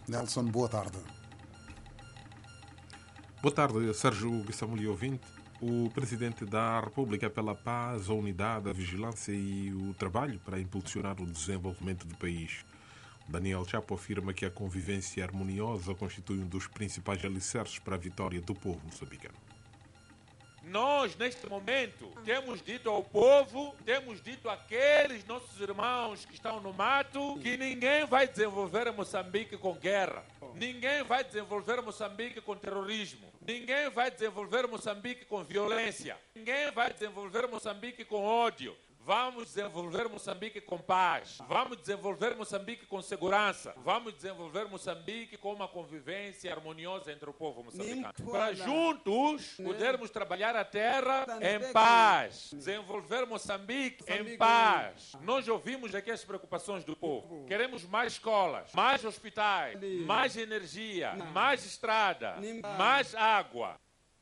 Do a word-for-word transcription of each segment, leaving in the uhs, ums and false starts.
Nelson, boa tarde. Boa tarde, Sérgio Guissamuli, ouvinte. O Presidente da República pela paz, a unidade, a vigilância e o trabalho para impulsionar o desenvolvimento do país. Daniel Chapo afirma que a convivência harmoniosa constitui um dos principais alicerces para a vitória do povo moçambicano. Nós, neste momento, temos dito ao povo, temos dito àqueles nossos irmãos que estão no mato, que ninguém vai desenvolver Moçambique com guerra. Ninguém vai desenvolver Moçambique com terrorismo. Ninguém vai desenvolver Moçambique com violência. Ninguém vai desenvolver Moçambique com ódio. Vamos desenvolver Moçambique com paz. Vamos desenvolver Moçambique com segurança. Vamos desenvolver Moçambique com uma convivência harmoniosa entre o povo moçambicano. Para juntos podermos trabalhar a terra em paz. Desenvolver Moçambique em paz. Nós ouvimos aqui as preocupações do povo. Queremos mais escolas, mais hospitais, mais energia, mais estrada, mais água.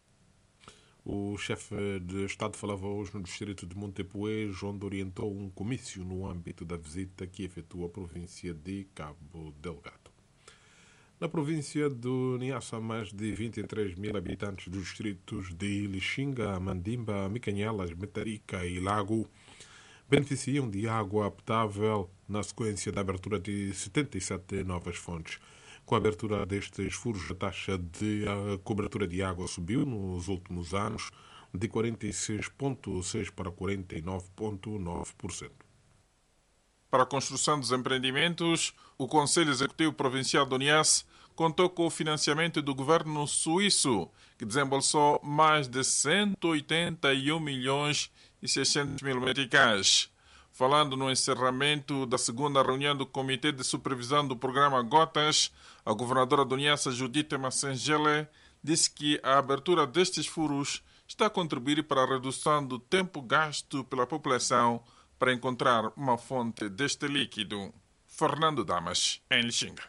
O chefe de Estado falava hoje no distrito de Montepuez, onde orientou um comício no âmbito da visita que efetuou a província de Cabo Delgado. Na província do Niassa, mais de vinte e três mil habitantes dos distritos de Lixinga, Mandimba, Micanhelas, Metarica e Lago beneficiam de água potável na sequência da abertura de setenta e sete novas fontes. Com a abertura destes furos, a taxa de cobertura de água subiu nos últimos anos de quarenta e seis vírgula seis por cento para quarenta e nove vírgula nove por cento. Para a construção dos empreendimentos, o Conselho Executivo Provincial do Niassa contou com o financiamento do governo suíço, que desembolsou mais de cento e oitenta e um milhões e seiscentos mil meticais. Falando no encerramento da segunda reunião do Comitê de Supervisão do Programa Gotas, a governadora do Niassa, Judite Massengele, disse que a abertura destes furos está a contribuir para a redução do tempo gasto pela população para encontrar uma fonte deste líquido. Fernando Damas, em Lixinga.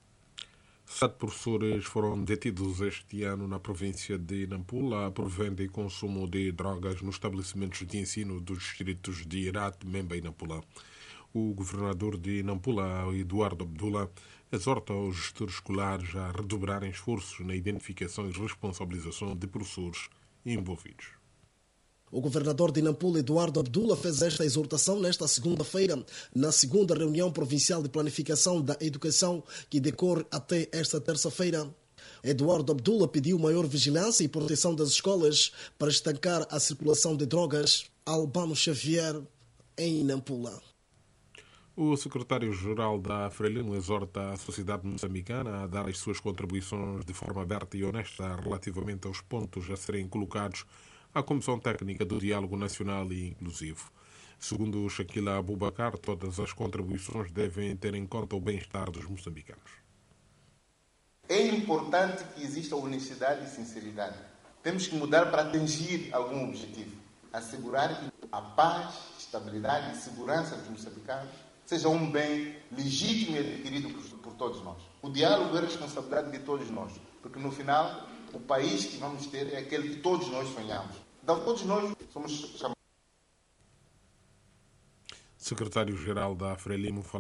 Sete professores foram detidos este ano na província de Nampula por venda e consumo de drogas nos estabelecimentos de ensino dos distritos de Irate, Memba e Nampula. O governador de Nampula, Eduardo Abdullah, exorta os gestores escolares a redobrarem esforços na identificação e responsabilização de professores envolvidos. O governador de Nampula, Eduardo Abdullah, fez esta exortação nesta segunda-feira, na segunda reunião provincial de planificação da educação, que decorre até esta terça-feira. Eduardo Abdullah pediu maior vigilância e proteção das escolas para estancar a circulação de drogas. Albano Xavier, em Nampula. O secretário-geral da Frelimo exorta a sociedade moçambicana a dar as suas contribuições de forma aberta e honesta relativamente aos pontos a serem colocados à Comissão Técnica do Diálogo Nacional e Inclusivo. Segundo Shaquila Abubakar, todas as contribuições devem ter em conta o bem-estar dos moçambicanos. É importante que exista honestidade e sinceridade. Temos que mudar para atingir algum objetivo. Assegurar que a paz, estabilidade e segurança dos moçambicanos seja um bem legítimo e adquirido por, por todos nós. O diálogo é responsabilidade de todos nós, porque no final o país que vamos ter é aquele que todos nós sonhamos. Então todos nós somos chamados. Secretário-geral da Frelimo